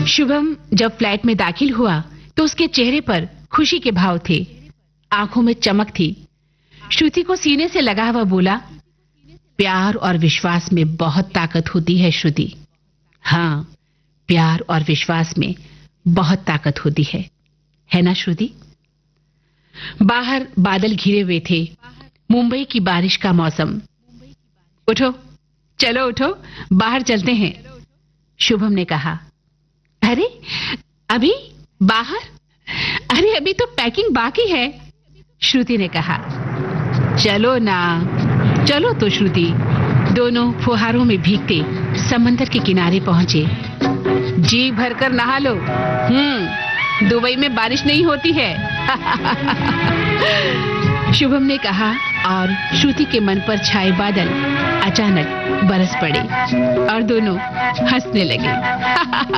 शुभम जब फ्लैट में दाखिल हुआ तो उसके चेहरे पर खुशी के भाव थे, आंखों में चमक थी। श्रुति को सीने से लगा हुआ बोला, प्यार और विश्वास में बहुत ताकत होती है श्रुति। हाँ, प्यार और विश्वास में बहुत ताकत होती है ना श्रुति? बाहर बादल घिरे हुए थे, मुंबई की बारिश का मौसम। उठो, चलो उठो, बाहर चलते हैं, शुभम ने कहा। अरे अभी बाहर? अरे अभी तो पैकिंग बाकी है, श्रुति ने कहा। चलो ना, चलो तो श्रुति। दोनों फुहारों में भीगते समंदर के किनारे पहुंचे। जी भरकर नहा लो, दुबई में बारिश नहीं होती है। शुभम ने कहा और श्रुति के मन पर छाए बादल अचानक बरस पड़े और दोनों हंसने लगे।